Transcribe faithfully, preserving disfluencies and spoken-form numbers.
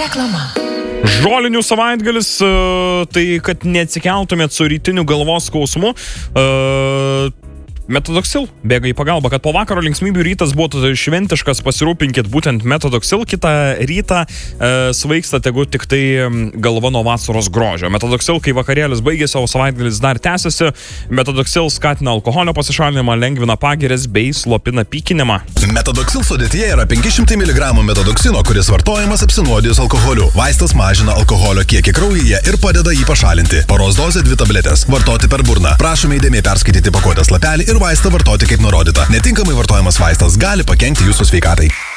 Reklama. Žolinių savaitgalis, tai kad neatsikeltumėt su rytiniu galvos skausmu, Metodoksil bėga į pagalbą, kad po vakaro linksmybių rytas būtų šventiškas, pasirūpinkit būtent Metodoksil, kitą rytą e, svaigsta tegu tik tai galva nuo vasaros grožio. Metodoksil, kai vakarėlis baigėsi, o savaitgalis dar tęsiasi, Metodoksil skatina alkoholio pasišalinimą, lengvina pagirias bei slopina pykinimą. Metodoksil sudėtyje yra penki šimtai miligramų metodoksino, kuris vartojamas apsinuodijus alkoholiu. Vaistas mažina alkoholio kiekį kraujyje ir padeda jį pašalinti. Paros dozė dvi tabletės. Vartoti per burną. Prašome įdėmiai perskaityti pakuotės lapelį ir vaistą vartoti kaip nurodyta. Netinkamai vartojamas vaistas gali pakenkti jūsų sveikatai.